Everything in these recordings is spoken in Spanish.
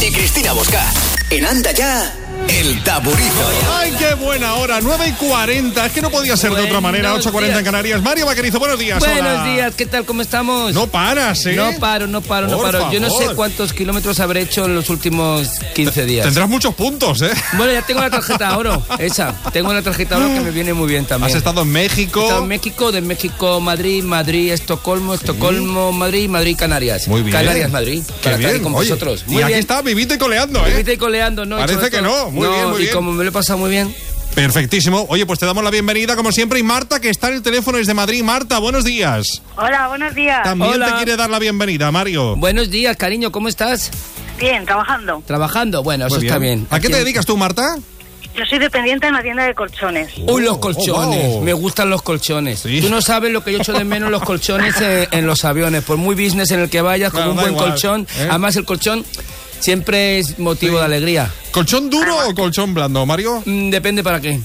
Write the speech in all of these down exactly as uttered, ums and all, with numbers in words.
y Cristina Bosca. En Anda Ya, El Taburizo. ¡Ay, qué buena hora! nueve y cuarenta. Es que no podía ser Buenos de otra manera. ocho y cuarenta en Canarias. Mario Vaquerizo, buenos días. Buenos Hola. días, ¿qué tal? ¿Cómo estamos? No paras, ¿eh? No paro, no paro, no Por paro. Yo no sé favor. cuántos kilómetros habré hecho en los últimos quince días. Tendrás muchos puntos, ¿eh? Bueno, ya tengo la tarjeta oro, esa. Tengo la tarjeta oro que me viene muy bien también. Has estado en México. He estado en México, de México, Madrid, Madrid, Estocolmo, Estocolmo, Madrid, Madrid, Canarias. Muy bien. Canarias, Madrid. Qué Para estar bien. con Oye, vosotros. y Muy aquí bien. está vivito y coleando, ¿eh? Vivite y coleando, ¿no? Parece Sobre que todo- no. Muy bien, muy y bien. como me lo he pasado muy bien. Perfectísimo. Oye, pues te damos la bienvenida, como siempre. Y Marta, que está en el teléfono desde Madrid. Marta, buenos días. Hola, buenos días. También Hola. te quiere dar la bienvenida, Mario. Buenos días, cariño, ¿cómo estás? Bien, trabajando. ¿Trabajando? Bueno, eso Muy está bien. ¿A qué Aquí te en- dedicas tú, Marta? Yo soy dependiente en la tienda de colchones. Uy, los Oh, colchones. wow. Me gustan los colchones. Sí. Tú no sabes lo que yo echo de menos los colchones en, en los aviones. Por muy business en el que vayas, Claro, con un da buen igual, colchón. ¿eh? Además, el colchón siempre es motivo Sí. de alegría. ¿Colchón duro o colchón blando, Mario? Mm, depende para qué.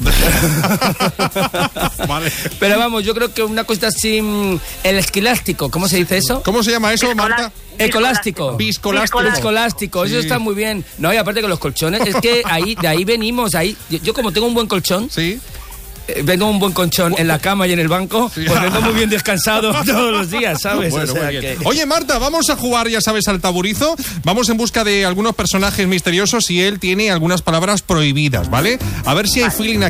Vale. Pero vamos, yo creo que una cosita así... mm, el esquilástico, ¿cómo se dice eso? ¿Cómo se llama eso, Viscola- Marta? Ecolástico. Viscolástico. Viscolástico, eso Sí. está muy bien. No, y aparte que los colchones, es que ahí, de ahí venimos, ahí. Yo, yo como tengo un buen colchón, Sí. eh, vengo un buen colchón en la cama y en el banco, Sí. pues vengo muy bien descansado todos los días, ¿sabes? Bueno, O sea muy bien. que- Oye, Marta, vamos a jugar, ya sabes, al taburizo. Vamos en busca de algunos personajes misteriosos y él tiene algunas palabras prohibidas, ¿vale? A ver si hay feeling